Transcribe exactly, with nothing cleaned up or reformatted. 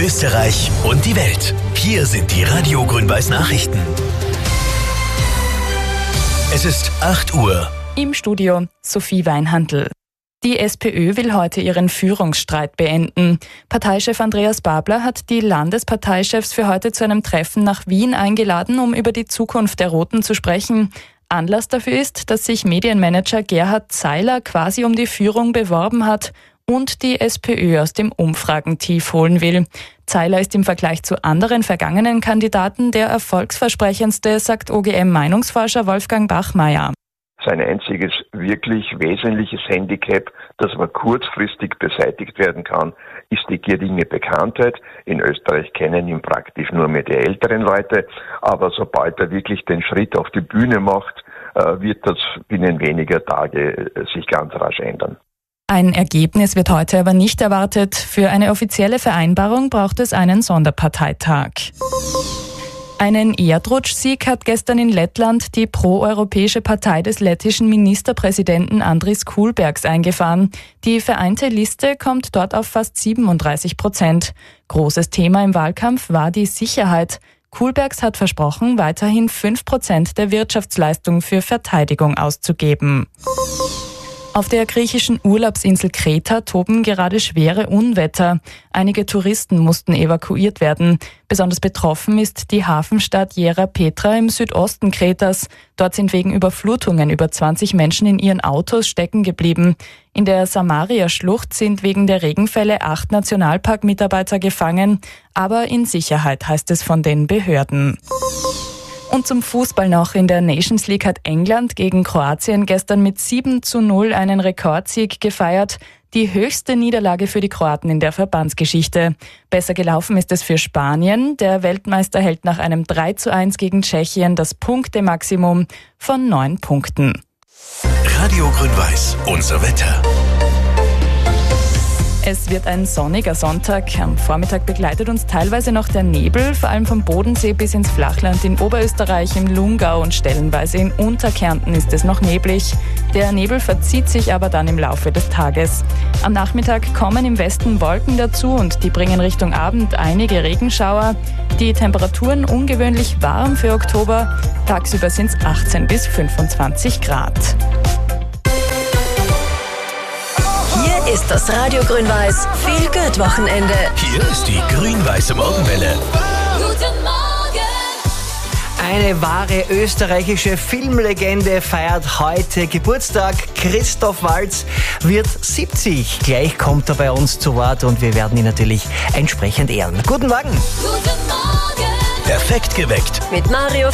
Österreich und die Welt. Hier sind die Radio Grün-Weiß Nachrichten. Es ist acht Uhr. Im Studio Sophie Weinhandl. Die SPÖ will heute ihren Führungsstreit beenden. Parteichef Andreas Babler hat die Landesparteichefs für heute zu einem Treffen nach Wien eingeladen, um über die Zukunft der Roten zu sprechen. Anlass dafür ist, dass sich Medienmanager Gerhard Zeiler quasi um die Führung beworben hat und die SPÖ aus dem Umfragentief holen will. Zeiler ist im Vergleich zu anderen vergangenen Kandidaten der erfolgsversprechendste, sagt O G M-Meinungsforscher Wolfgang Bachmeier. Sein einziges wirklich wesentliches Handicap, das aber kurzfristig beseitigt werden kann, ist die geringe Bekanntheit. In Österreich kennen ihn praktisch nur mehr die älteren Leute, aber sobald er wirklich den Schritt auf die Bühne macht, wird das binnen weniger Tage sich ganz rasch ändern. Ein Ergebnis wird heute aber nicht erwartet. Für eine offizielle Vereinbarung braucht es einen Sonderparteitag. Einen Erdrutschsieg hat gestern in Lettland die proeuropäische Partei des lettischen Ministerpräsidenten Andris Kulbergs eingefahren. Die vereinte Liste kommt dort auf fast siebenunddreißig Prozent. Großes Thema im Wahlkampf war die Sicherheit. Kulbergs hat versprochen, weiterhin fünf Prozent der Wirtschaftsleistung für Verteidigung auszugeben. Auf der griechischen Urlaubsinsel Kreta toben gerade schwere Unwetter. Einige Touristen mussten evakuiert werden. Besonders betroffen ist die Hafenstadt Iera Petra im Südosten Kretas. Dort sind wegen Überflutungen über zwanzig Menschen in ihren Autos stecken geblieben. In der Samaria-Schlucht sind wegen der Regenfälle acht Nationalpark-Mitarbeiter gefangen, aber in Sicherheit, heißt es von den Behörden. Und zum Fußball noch. In der Nations League hat England gegen Kroatien gestern mit sieben zu null einen Rekordsieg gefeiert. Die höchste Niederlage für die Kroaten in der Verbandsgeschichte. Besser gelaufen ist es für Spanien. Der Weltmeister hält nach einem drei zu eins gegen Tschechien das Punktemaximum von neun Punkten. Radio Grün-Weiß, unser Wetter. Es wird ein sonniger Sonntag. Am Vormittag begleitet uns teilweise noch der Nebel, vor allem vom Bodensee bis ins Flachland in Oberösterreich, im Lungau und stellenweise in Unterkärnten ist es noch neblig. Der Nebel verzieht sich aber dann im Laufe des Tages. Am Nachmittag kommen im Westen Wolken dazu und die bringen Richtung Abend einige Regenschauer. Die Temperaturen ungewöhnlich warm für Oktober. Tagsüber sind es achtzehn bis fünfundzwanzig Grad. Hier ist das Radio Grün-Weiß Feel-Good-Wochenende. Hier ist die Grün-Weiße Morgenwelle. Guten Morgen! Eine wahre österreichische Filmlegende feiert heute Geburtstag. Christoph Waltz wird siebzig. Gleich kommt er bei uns zu Wort und wir werden ihn natürlich entsprechend ehren. Guten Morgen! Guten Morgen! Perfekt geweckt. Mit Mario